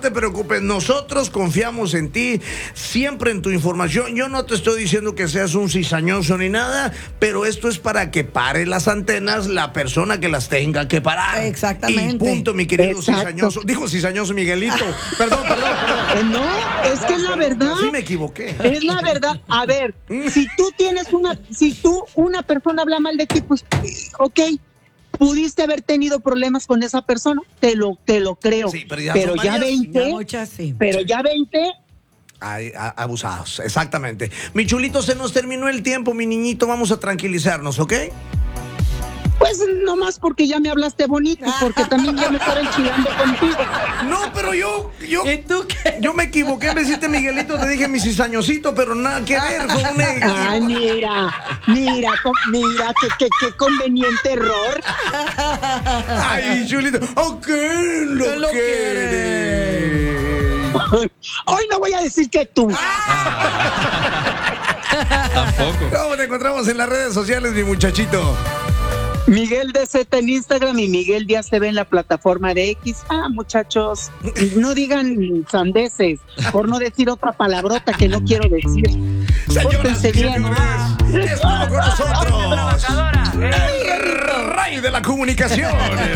te preocupes, nosotros confiamos en ti, siempre en tu información. Yo no te estoy diciendo que seas un cizañoso ni nada, pero esto es para que pare las antenas la persona que las tenga que parar. Exactamente. Y punto, mi querido Exacto. cizañoso. Dijo cizañoso Miguelito. Perdón. No, es que es la verdad. Sí me equivoqué. Es la verdad. A ver, si una persona habla mal de ti, pues, ok, pudiste haber tenido problemas con esa persona, te lo creo. Sí, pero ya pero son ya varias. 20, Ya muchas sí. pero ya 20, Ay, abusados, exactamente. Mi chulito, se nos terminó el tiempo, mi niñito. Vamos a tranquilizarnos, ¿ok? pues nomás porque ya me hablaste bonito, porque también ya me estaba enchilando contigo. No, pero yo ¿Y tú qué? me equivoqué, me dijiste Miguelito, te dije mi cizañosito, pero nada que ver con Ay, mira, qué conveniente error. Ay, chulito, ok, ¿Qué lo quieres. Hoy no voy a decir que tú. Tampoco. ¿Cómo te encontramos en las redes sociales, mi muchachito? Miguel DZ en Instagram y Miguel Díaz TV en la plataforma de X. Muchachos, no digan sandeces, por no decir otra palabrota que no quiero decir. Señoras y Pórtense bien. señores, estuvo con nosotros el rey de la comunicación.